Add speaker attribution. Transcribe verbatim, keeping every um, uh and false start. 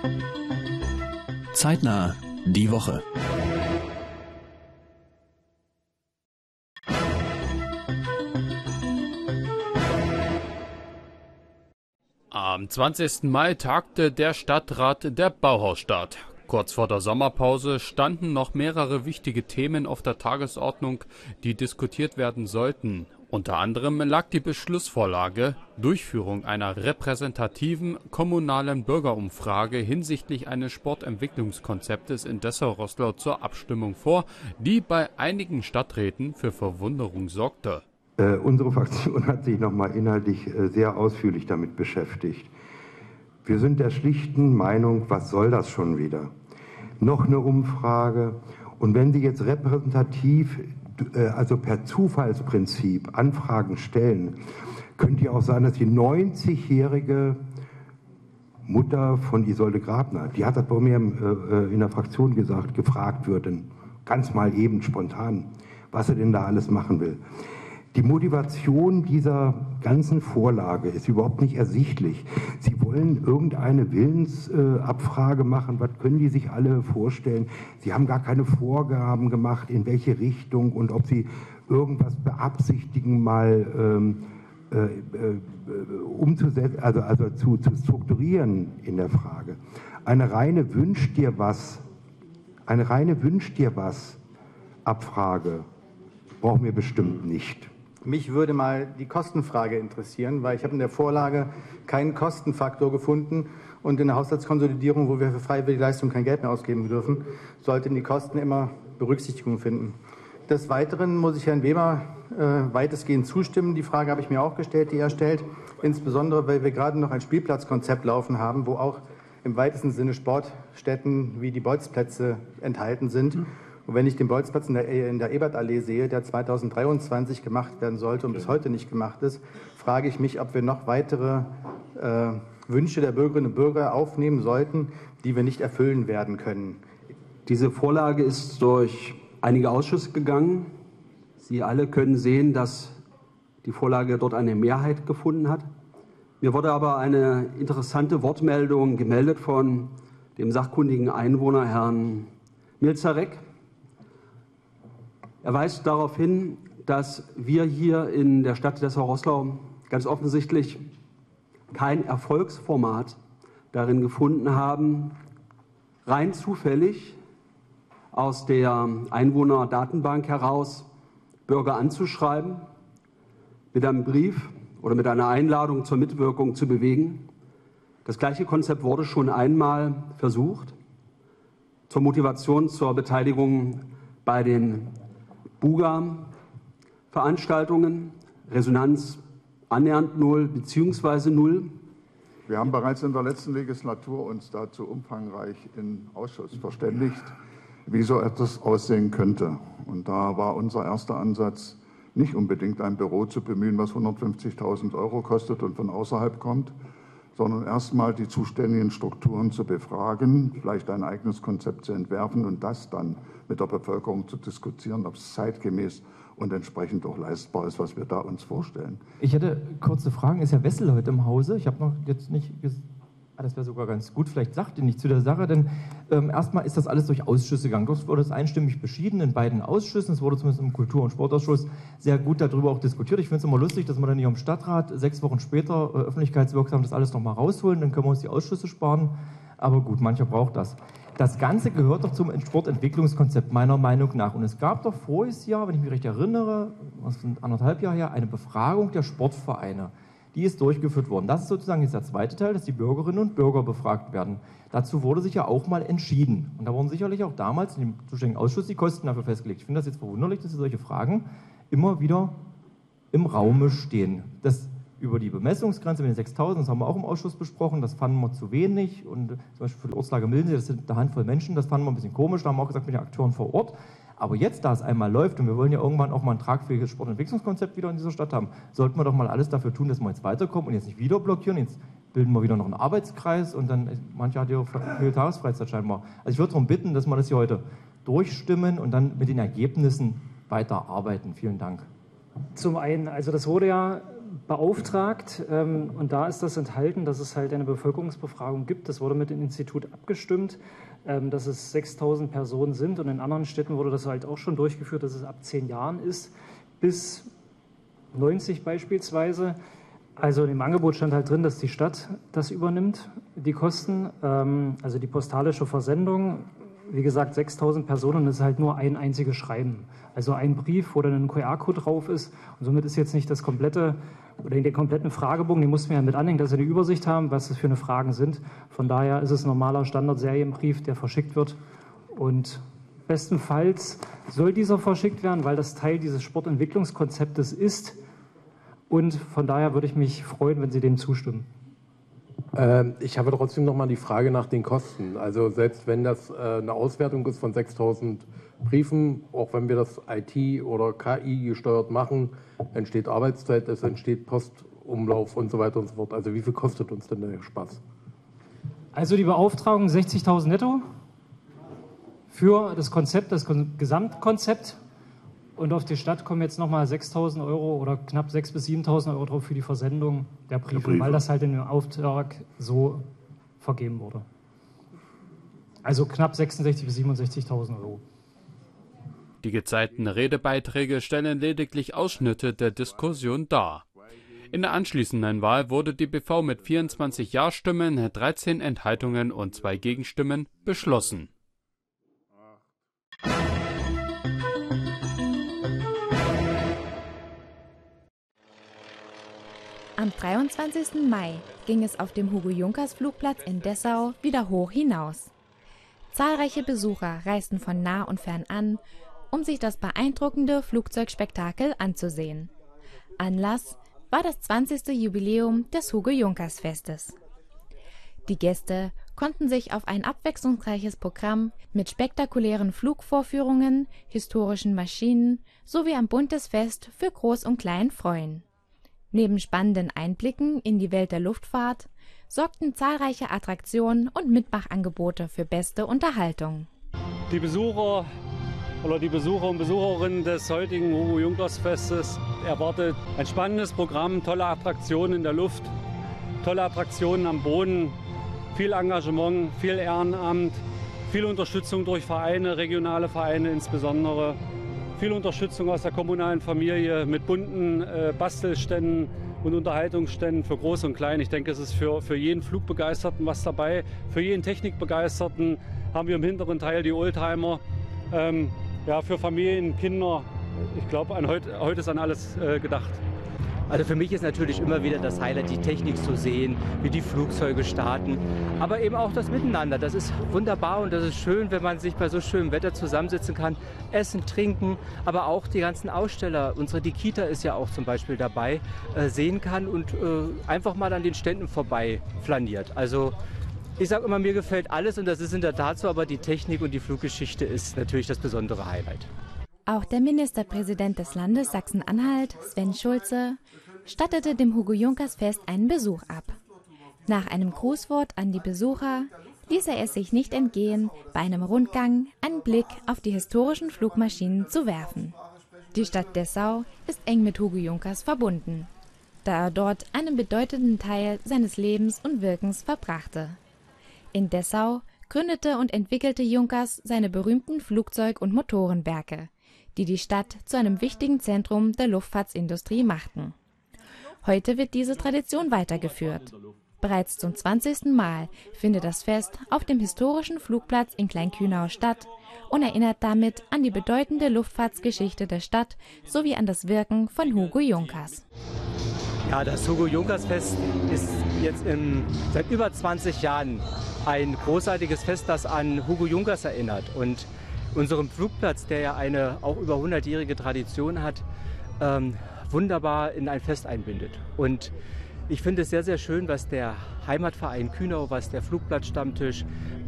Speaker 1: Zeitnah die Woche.
Speaker 2: Am zwanzigsten Mai tagte der Stadtrat der Bauhausstadt. Kurz vor der Sommerpause standen noch mehrere wichtige Themen auf der Tagesordnung, die diskutiert werden sollten. Unter anderem lag die Beschlussvorlage Durchführung einer repräsentativen kommunalen Bürgerumfrage hinsichtlich eines Sportentwicklungskonzeptes in Dessau-Roßlau zur Abstimmung vor, die bei einigen Stadträten für Verwunderung sorgte.
Speaker 3: Äh, unsere Fraktion hat sich nochmal inhaltlich äh, sehr ausführlich damit beschäftigt. Wir sind der schlichten Meinung, was soll das schon wieder? Noch eine Umfrage. Und wenn Sie jetzt repräsentativ, äh, also per Zufallsprinzip Anfragen stellen, könnte ja auch sein, dass die neunzigjährige Mutter von Isolde Grabner, die hat das bei mir äh, in der Fraktion gesagt, gefragt wird, ganz mal eben spontan, was sie denn da alles machen will. Die Motivation dieser ganzen Vorlage ist überhaupt nicht ersichtlich. Sie wollen irgendeine Willensabfrage machen, was können die sich alle vorstellen? Sie haben gar keine Vorgaben gemacht, in welche Richtung und ob sie irgendwas beabsichtigen, mal ähm, äh, äh, umzusetzen, also, also zu, zu strukturieren in der Frage. Eine reine Wünsch dir was, eine reine Wünsch dir was Abfrage brauchen wir bestimmt nicht.
Speaker 4: Mich würde mal die Kostenfrage interessieren, weil ich habe in der Vorlage keinen Kostenfaktor gefunden und in der Haushaltskonsolidierung, wo wir für freiwillige Leistung kein Geld mehr ausgeben dürfen, sollten die Kosten immer Berücksichtigung finden. Des Weiteren muss ich Herrn Weber äh, weitestgehend zustimmen. Die Frage habe ich mir auch gestellt, die er stellt, insbesondere weil wir gerade noch ein Spielplatzkonzept laufen haben, wo auch im weitesten Sinne Sportstätten wie die Bolzplätze enthalten sind. Und wenn ich den Bolzplatz in der, in der Ebertallee sehe, der zweitausenddreiundzwanzig gemacht werden sollte und bis heute nicht gemacht ist, frage ich mich, ob wir noch weitere äh, Wünsche der Bürgerinnen und Bürger aufnehmen sollten, die wir nicht erfüllen werden können.
Speaker 5: Diese Vorlage ist durch einige Ausschüsse gegangen. Sie alle können sehen, dass die Vorlage dort eine Mehrheit gefunden hat. Mir wurde aber eine interessante Wortmeldung gemeldet von dem sachkundigen Einwohner Herrn Milzarek. Er weist darauf hin, dass wir hier in der Stadt Dessau-Roßlau ganz offensichtlich kein Erfolgsformat darin gefunden haben, rein zufällig aus der Einwohnerdatenbank heraus Bürger anzuschreiben, mit einem Brief oder mit einer Einladung zur Mitwirkung zu bewegen. Das gleiche Konzept wurde schon einmal versucht, zur Motivation zur Beteiligung bei den Buga-Veranstaltungen, Resonanz annähernd null bzw. null.
Speaker 6: Wir haben bereits in der letzten Legislatur uns dazu umfangreich im Ausschuss verständigt, wie so etwas aussehen könnte. Und da war unser erster Ansatz, nicht unbedingt ein Büro zu bemühen, was hundertfünfzigtausend Euro kostet und von außerhalb kommt, sondern erstmal die zuständigen Strukturen zu befragen, vielleicht ein eigenes Konzept zu entwerfen und das dann mit der Bevölkerung zu diskutieren, ob es zeitgemäß und entsprechend auch leistbar ist, was wir da uns vorstellen.
Speaker 7: Ich hätte kurze Fragen. Ist Herr Wessel heute im Hause? Ich habe noch jetzt nicht... Ah, das wäre sogar ganz gut. Vielleicht sagt ihr nicht zu der Sache, denn ähm, erstmal ist das alles durch Ausschüsse gegangen. Dort wurde es einstimmig beschieden in beiden Ausschüssen. Es wurde zumindest im Kultur- und Sportausschuss sehr gut darüber auch diskutiert. Ich finde es immer lustig, dass wir dann hier im Stadtrat sechs Wochen später äh, öffentlichkeitswirksam das alles nochmal rausholen. Dann können wir uns die Ausschüsse sparen. Aber gut, mancher braucht das. Das Ganze gehört doch zum Sportentwicklungskonzept meiner Meinung nach. Und es gab doch voriges Jahr, wenn ich mich recht erinnere, das sind anderthalb Jahre her, eine Befragung der Sportvereine. Die ist durchgeführt worden. Das ist sozusagen jetzt der zweite Teil, dass die Bürgerinnen und Bürger befragt werden. Dazu wurde sich ja auch mal entschieden. Und da wurden sicherlich auch damals in dem zuständigen Ausschuss die Kosten dafür festgelegt. Ich finde das jetzt verwunderlich, dass solche Fragen immer wieder im Raume stehen. Das über die Bemessungsgrenze mit den sechstausend, das haben wir auch im Ausschuss besprochen, das fanden wir zu wenig. Und zum Beispiel für die Ortslage Millensee, das sind eine Handvoll Menschen, das fanden wir ein bisschen komisch. Da haben wir auch gesagt, mit den Akteuren vor Ort. Aber jetzt, da es einmal läuft und wir wollen ja irgendwann auch mal ein tragfähiges Sportentwicklungskonzept wieder in dieser Stadt haben, sollten wir doch mal alles dafür tun, dass wir jetzt weiterkommen und jetzt nicht wieder blockieren. Jetzt bilden wir wieder noch einen Arbeitskreis und dann, manche hat ja viel Tagesfreizeit scheinbar. Also ich würde darum bitten, dass wir das hier heute durchstimmen und dann mit den Ergebnissen weiterarbeiten. Vielen Dank.
Speaker 8: Zum einen, also das wurde ja beauftragt ähm, und da ist das enthalten, dass es halt eine Bevölkerungsbefragung gibt. Das wurde mit dem Institut abgestimmt, ähm, dass es sechstausend Personen sind und in anderen Städten wurde das halt auch schon durchgeführt, dass es ab zehn Jahren ist, bis neunzig beispielsweise. Also in dem Angebot stand halt drin, dass die Stadt das übernimmt, die Kosten, ähm, also die postalische Versendung. Wie gesagt, sechstausend Personen, das ist halt nur ein einziges Schreiben. Also ein Brief, wo dann ein Q R-Code drauf ist. Und somit ist jetzt nicht das komplette, oder den kompletten Fragebogen, den mussten wir ja mit anhängen, dass wir eine Übersicht haben, was das für eine Fragen sind. Von daher ist es ein normaler Standard-Serienbrief, der verschickt wird. Und bestenfalls soll dieser verschickt werden, weil das Teil dieses Sportentwicklungskonzeptes ist. Und von daher würde ich mich freuen, wenn Sie dem zustimmen.
Speaker 9: Ich habe trotzdem noch mal die Frage nach den Kosten. Also selbst wenn das eine Auswertung ist von sechstausend Briefen, auch wenn wir das I T oder K I gesteuert machen, entsteht Arbeitszeit, es entsteht Postumlauf und so weiter und so fort. Also wie viel kostet uns denn der Spaß?
Speaker 8: Also die Beauftragung sechzigtausend netto für das Konzept, das Gesamtkonzept. Und auf die Stadt kommen jetzt nochmal sechstausend Euro oder knapp sechstausend bis siebentausend Euro drauf für die Versendung der Briefe, der Briefe, weil das halt in dem Auftrag so vergeben wurde. Also knapp sechsundsechzigtausend bis siebenundsechzigtausend Euro.
Speaker 2: Die gezeigten Redebeiträge stellen lediglich Ausschnitte der Diskussion dar. In der anschließenden Wahl wurde die B V mit vierundzwanzig Ja-Stimmen, dreizehn Enthaltungen und zwei Gegenstimmen beschlossen.
Speaker 10: Am dreiundzwanzigsten Mai ging es auf dem Hugo-Junkers-Flugplatz in Dessau wieder hoch hinaus. Zahlreiche Besucher reisten von nah und fern an, um sich das beeindruckende Flugzeugspektakel anzusehen. Anlass war das zwanzigste Jubiläum des Hugo-Junkers-Festes. Die Gäste konnten sich auf ein abwechslungsreiches Programm mit spektakulären Flugvorführungen, historischen Maschinen sowie ein buntes Fest für Groß und Klein freuen. Neben spannenden Einblicken in die Welt der Luftfahrt sorgten zahlreiche Attraktionen und Mitmachangebote für beste Unterhaltung.
Speaker 11: Die Besucher oder die Besucher und Besucherinnen des heutigen Hugo-Junkers-Festes erwartet ein spannendes Programm, tolle Attraktionen in der Luft, tolle Attraktionen am Boden, viel Engagement, viel Ehrenamt, viel Unterstützung durch Vereine, regionale Vereine insbesondere. Viel Unterstützung aus der kommunalen Familie mit bunten äh, Bastelständen und Unterhaltungsständen für Groß und Klein. Ich denke, es ist für, für jeden Flugbegeisterten was dabei. Für jeden Technikbegeisterten haben wir im hinteren Teil die Oldtimer. Ähm, ja, für Familien, Kinder, ich glaube, an heute, heute ist an alles äh, gedacht.
Speaker 12: Also für mich ist natürlich immer wieder das Highlight, die Technik zu sehen, wie die Flugzeuge starten, aber eben auch das Miteinander. Das ist wunderbar und das ist schön, wenn man sich bei so schönem Wetter zusammensitzen kann, essen, trinken, aber auch die ganzen Aussteller, unsere die Kita ist ja auch zum Beispiel dabei, äh, sehen kann und äh, einfach mal an den Ständen vorbei flaniert. Also ich sage immer, mir gefällt alles und das ist in der Tat so, aber die Technik und die Fluggeschichte ist natürlich das besondere Highlight.
Speaker 10: Auch der Ministerpräsident des Landes Sachsen-Anhalt, Sven Schulze, stattete dem Hugo-Junkers-Fest einen Besuch ab. Nach einem Grußwort an die Besucher ließ er es sich nicht entgehen, bei einem Rundgang einen Blick auf die historischen Flugmaschinen zu werfen. Die Stadt Dessau ist eng mit Hugo Junkers verbunden, da er dort einen bedeutenden Teil seines Lebens und Wirkens verbrachte. In Dessau gründete und entwickelte Junkers seine berühmten Flugzeug- und Motorenwerke, die die Stadt zu einem wichtigen Zentrum der Luftfahrtsindustrie machten. Heute wird diese Tradition weitergeführt. Bereits zum zwanzigsten Mal findet das Fest auf dem historischen Flugplatz in Kleinkühnau statt und erinnert damit an die bedeutende Luftfahrtsgeschichte der Stadt sowie an das Wirken von Hugo Junkers.
Speaker 12: Ja, das Hugo-Junkers-Fest ist jetzt in, seit über zwanzig Jahren ein großartiges Fest, das an Hugo Junkers erinnert. Und unseren Flugplatz, der ja eine auch über hundertjährige Tradition hat, ähm, wunderbar in ein Fest einbindet. Und ich finde es sehr, sehr schön, was der Heimatverein Kühnau, was der Flugplatzstammtisch